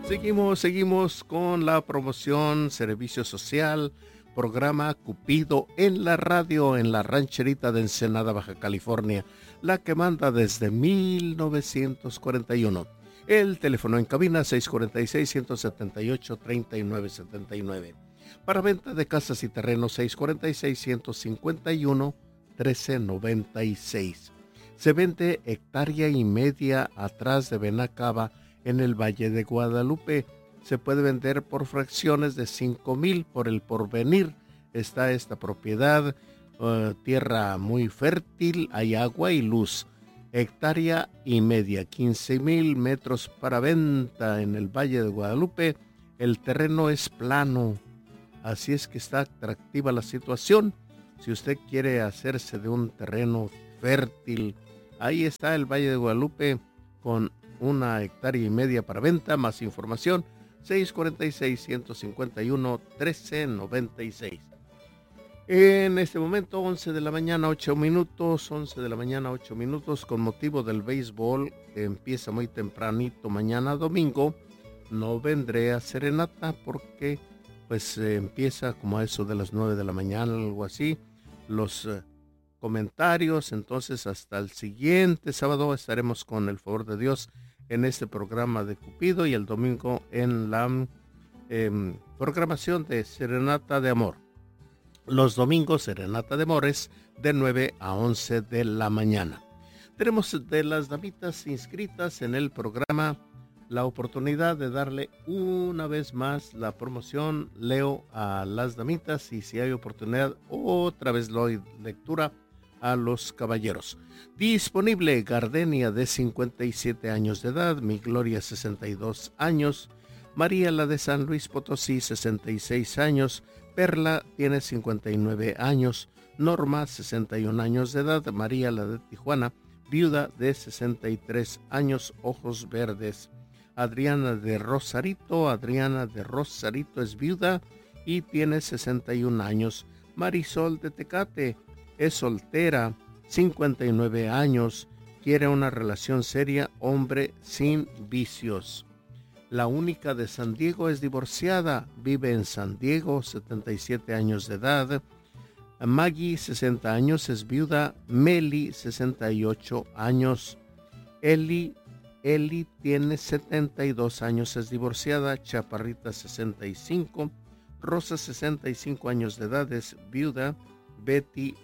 Seguimos con la promoción, servicio social, programa Cupido en la radio, en la rancherita de Ensenada, Baja California, la que manda desde 1941. El teléfono en cabina 646-178-3979. Para venta de casas y terrenos 646-151-1396. Se vende hectárea y media atrás de Benacaba, en el Valle de Guadalupe. Se puede vender por fracciones de 5,000 por el porvenir. Está esta propiedad, tierra muy fértil, hay agua y luz. Hectárea y media, 15,000 metros para venta en el Valle de Guadalupe. El terreno es plano, así es que está atractiva la situación. Si usted quiere hacerse de un terreno fértil, ahí está el Valle de Guadalupe con 1,5 hectáreas para venta. Más información 646-151-1396. En este momento 11 de la mañana 8 minutos, 11 de la mañana 8 minutos, con motivo del béisbol que empieza muy tempranito mañana domingo. No vendré a serenata porque pues empieza como a eso de las 9 de la mañana, algo así, los comentarios. Entonces hasta el siguiente sábado estaremos, con el favor de Dios, en este programa de Cupido, y el domingo en la programación de Serenata de Amor. Los domingos Serenata de Amor es de 9 a 11 de la mañana. Tenemos de las damitas inscritas en el programa la oportunidad de darle una vez más la promoción. Leo a las damitas y si hay oportunidad otra vez le doy lectura a los caballeros. Disponible Gardenia, de 57 años de edad, Mi Gloria 62 años, María, la de San Luis Potosí 66 años, Perla tiene 59 años, Norma 61 años de edad, María, la de Tijuana, viuda, de 63 años, ojos verdes. Adriana de Rosarito es viuda y tiene 61 años. Marisol de Tecate es soltera, 59 años, quiere una relación seria, hombre sin vicios. La única de San Diego es divorciada, vive en San Diego, 77 años de edad. Maggie, 60 años, es viuda. Meli, 68 años. Eli tiene 72 años, es divorciada. Chaparrita, 65. Rosa, 65 años de edad, es viuda. Betty,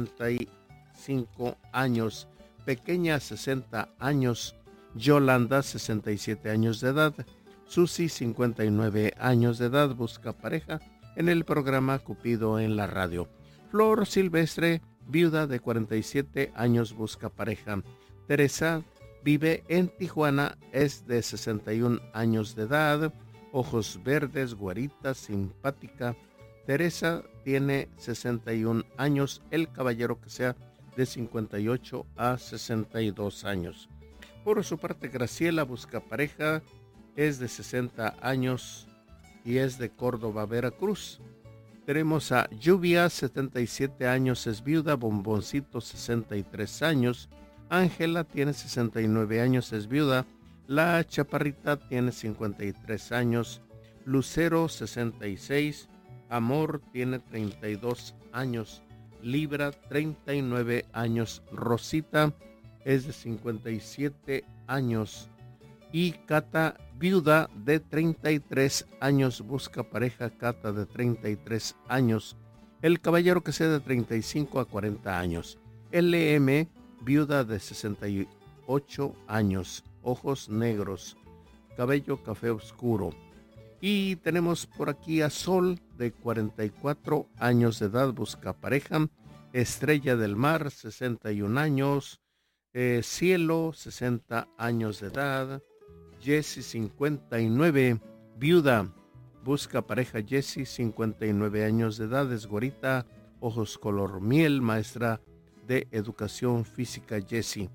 65 años. Pequeña, 60 años. Yolanda, 67 años de edad. Susi, 59 años de edad, busca pareja en el programa Cupido en la radio. Flor Silvestre, viuda, de 47 años, busca pareja. Teresa vive en Tijuana, es de 61 años de edad, ojos verdes, güerita, simpática. Teresa tiene 61 años, el caballero que sea de 58 a 62 años. Por su parte, Graciela busca pareja, es de 60 años y es de Córdoba, Veracruz. Tenemos a Lluvia, 77 años, es viuda. Bomboncito, 63 años. Ángela tiene 69 años, es viuda. La Chaparrita tiene 53 años. Lucero, 66. Amor tiene 32 años. Libra, 39 años. Rosita es de 57 años. Y Cata, viuda, de 33 años, busca pareja. Cata, de 33 años. El caballero que sea de 35 a 40 años. LM, viuda, de 68 años, ojos negros, cabello café oscuro. Y tenemos por aquí a Sol, de 44 años de edad, busca pareja. Estrella del Mar, 61 años. Cielo, 60 años de edad. Jessie, 59, viuda, busca pareja. Jessie, 59 años de edad, es güerita, ojos color miel, maestra de educación física Jessie.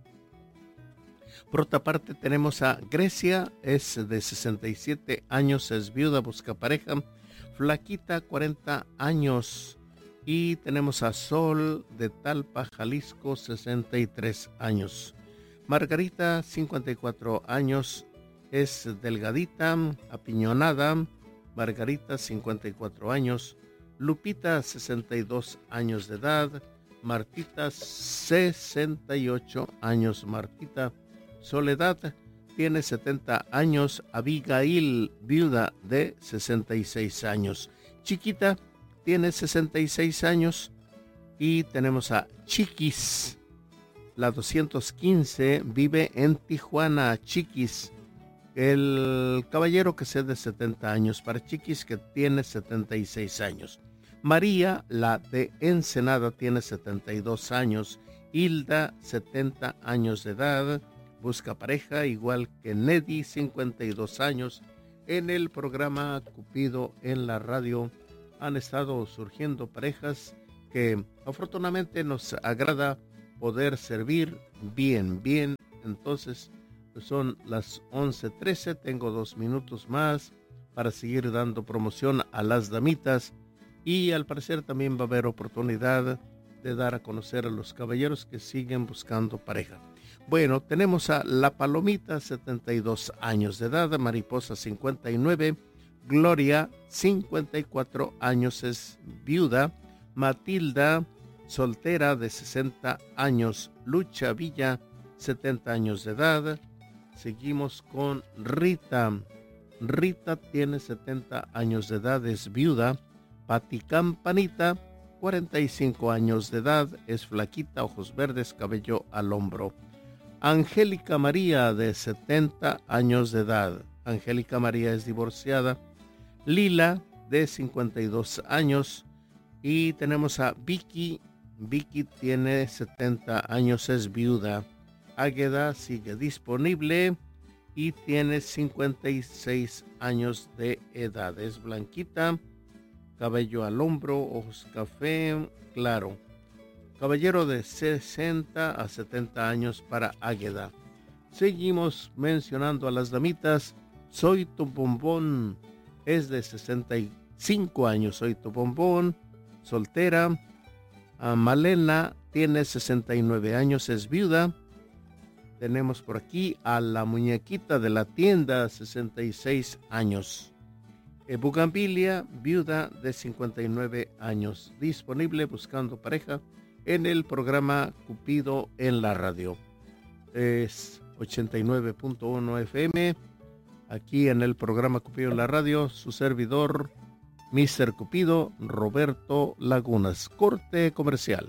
Por otra parte tenemos a Grecia, es de 67 años, es viuda, busca pareja. Flaquita, 40 años. Y tenemos a Sol, de Talpa, Jalisco, 63 años. Margarita, 54 años, es delgadita, apiñonada. Margarita, 54 años. Lupita, 62 años de edad. Martita, 68 años. Martita. Soledad tiene 70 años. Abigail, viuda, de 66 años. Chiquita tiene 66 años. Y tenemos a Chiquis, la 215, vive en Tijuana. Chiquis, el caballero que sea de 70 años. Para Chiquis, que tiene 76 años. María, la de Ensenada, tiene 72 años. Hilda, 70 años de edad. Busca pareja, igual que Neddy, 52 años. En el programa Cupido en la radio han estado surgiendo parejas que afortunadamente nos agrada poder servir bien. Entonces son las 11:13, tengo 2 minutos más para seguir dando promoción a las damitas, y al parecer también va a haber oportunidad de dar a conocer a los caballeros que siguen buscando pareja. Bueno, tenemos a La Palomita, 72 años de edad. Mariposa, 59. Gloria, 54 años, es viuda. Matilda, soltera, de 60 años. Lucha Villa, 70 años de edad. Seguimos con Rita. Rita tiene 70 años de edad, es viuda. Pati Campanita, 45 años de edad, es flaquita, ojos verdes, cabello al hombro. Angélica María, de 70 años de edad. Angélica María es divorciada. Lila, de 52 años. Y tenemos a Vicky. Vicky tiene 70 años, es viuda. Águeda sigue disponible y tiene 56 años de edad. Es blanquita, cabello al hombro, ojos café claro. Caballero de 60 a 70 años para Águeda. Seguimos mencionando a las damitas. Soy tu bombón, es de 65 años. Soy tu bombón, soltera. Malena tiene 69 años, es viuda. Tenemos por aquí a la muñequita de la tienda, 66 años. Bugambilia, viuda, de 59 años. Disponible buscando pareja en el programa Cupido en la radio. Es 89.1 FM. Aquí en el programa Cupido en la radio, su servidor, Mr. Cupido, Roberto Lagunas. Corte comercial.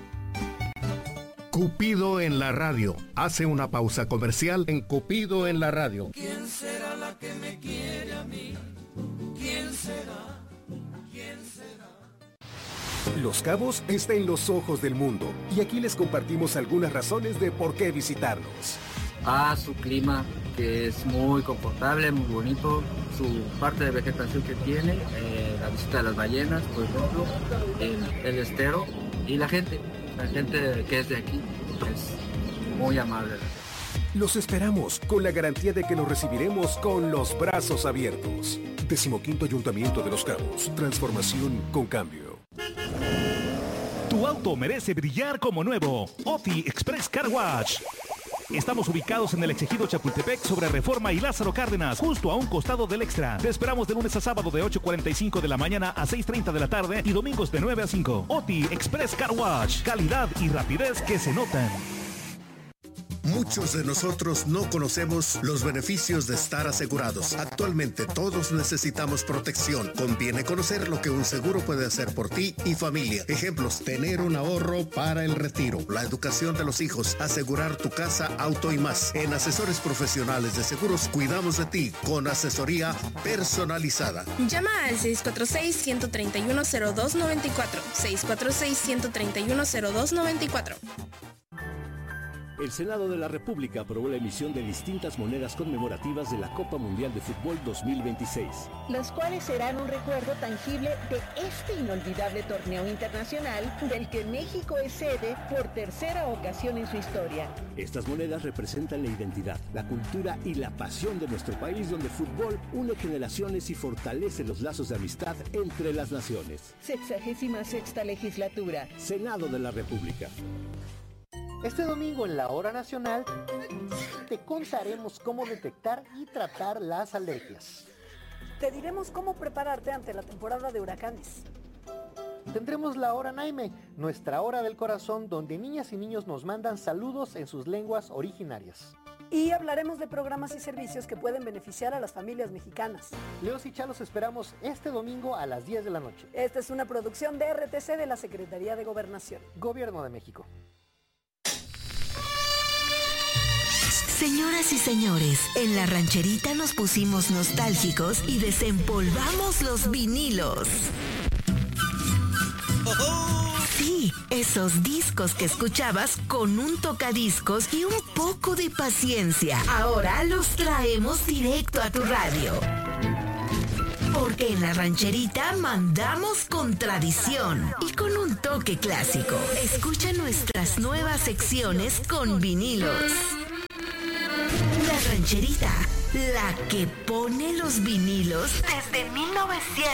Cupido en la radio. Hace una pausa comercial en Cupido en la radio. ¿Quién será la que me quiere a mí? ¿Quién será? ¿Quién será? Los Cabos está en los ojos del mundo y aquí les compartimos algunas razones de por qué visitarnos. Su clima, que es muy confortable, muy bonito, su parte de vegetación que tiene, la visita de las ballenas, por ejemplo, el estero y la gente que es de aquí es muy amable. Los esperamos con la garantía de que los recibiremos con los brazos abiertos. 15º Ayuntamiento de Los Cabos. Transformación con cambio. Tu auto merece brillar como nuevo. OTI Express Car Wash. Estamos ubicados en el Ejido Chapultepec sobre Reforma y Lázaro Cárdenas, justo a un costado del Extra. Te esperamos de lunes a sábado de 8:45 de la mañana a 6:30 de la tarde y domingos de 9 a 5. OTI Express Car Wash. Calidad y rapidez que se notan. Muchos de nosotros no conocemos los beneficios de estar asegurados. Actualmente todos necesitamos protección. Conviene conocer lo que un seguro puede hacer por ti y familia. Ejemplos: tener un ahorro para el retiro, la educación de los hijos, asegurar tu casa, auto y más. En Asesores Profesionales de Seguros cuidamos de ti con asesoría personalizada. Llama al 646-131-0294. 646-131-0294. El Senado de la República aprobó la emisión de distintas monedas conmemorativas de la Copa Mundial de Fútbol 2026. Los cuales serán un recuerdo tangible de este inolvidable torneo internacional del que México es sede por tercera ocasión en su historia. Estas monedas representan la identidad, la cultura y la pasión de nuestro país, donde el fútbol une generaciones y fortalece los lazos de amistad entre las naciones. 66ª legislatura. Senado de la República. Este domingo en la Hora Nacional te contaremos cómo detectar y tratar las alergias. Te diremos cómo prepararte ante la temporada de huracanes. Tendremos la Hora Naime, nuestra hora del corazón, donde niñas y niños nos mandan saludos en sus lenguas originarias. Y hablaremos de programas y servicios que pueden beneficiar a las familias mexicanas. Leos y Chalos esperamos este domingo a las 10 de la noche. Esta es una producción de RTC de la Secretaría de Gobernación. Gobierno de México. Señoras y señores, en la rancherita nos pusimos nostálgicos y desempolvamos los vinilos. Sí, esos discos que escuchabas con un tocadiscos y un poco de paciencia. Ahora los traemos directo a tu radio. Porque en la rancherita mandamos con tradición y con un toque clásico. Escucha nuestras nuevas secciones con vinilos. La rancherita, la que pone los vinilos desde 1900.